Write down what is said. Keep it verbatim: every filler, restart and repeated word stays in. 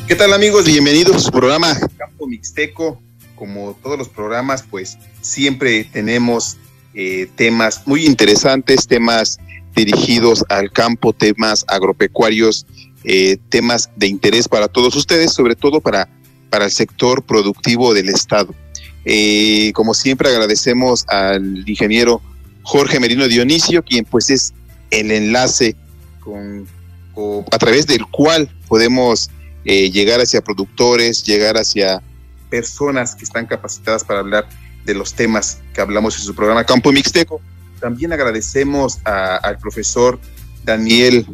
¿Qué tal, amigos? Bienvenidos a su programa Campo Mixteco. Como todos los programas, pues siempre tenemos eh, temas muy interesantes, temas dirigidos al campo, temas agropecuarios, eh, temas de interés para todos ustedes, sobre todo para, para el sector productivo del estado. Eh, como siempre, agradecemos al ingeniero Jorge Merino Dionisio, quien pues es el enlace con, con, a través del cual podemos eh, llegar hacia productores, llegar hacia personas que están capacitadas para hablar de los temas que hablamos en su programa Campo Mixteco. También agradecemos a, al profesor Daniel